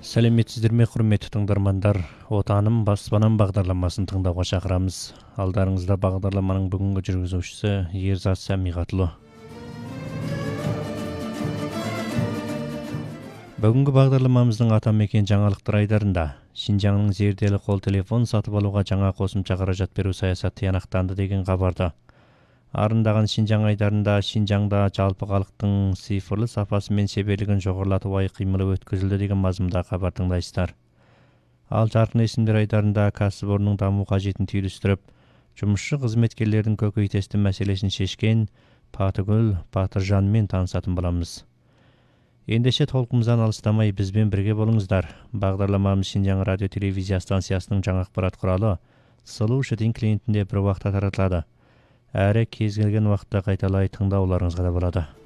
Сәлеметсіздер ме, құрметті тыңдармандар? Отаным баспанам бағдарламасын тыңдауға шақырамыз. Алдарыңызда бағдарламаның бүгінгі жүргізушісі Ерзат Сәмиғатұлы. Бүгінгі бағдарламамыздың атамекен жаңалықтар айдарында Шинжаңның зерделі қол телефон сатып алуға жаңа қосымша қаражат беру саясаты тиянақтанды деген хабарды, арындаған Шинжаң айдарында Шинжаңда жалпы халықтың цифрлы сапасы мен шеберлігін жоғарылату ай-қимылы өткізілді деген мазмұнда хабар тыңдайсыздар. Ал жарқын есімдер айдарында кәсіпорынның даму қажетін түйілістіріп, жұмысшы қызметкерлердің көкейтесті мәселесін шешкен Патыгүл Батыржанмен танысатын боламыз. Ендеше толқымыздан алыстамай бізбен бірге болыңыздар. Бағдарламамыз Шинжаң радио телевизия станциясының жаңа ақпарат құралы Сұлу Шытин клиентінде бір уақытта таратылады. Әрі кез келген уақытта қайталай тыңдауларыңызға да болады.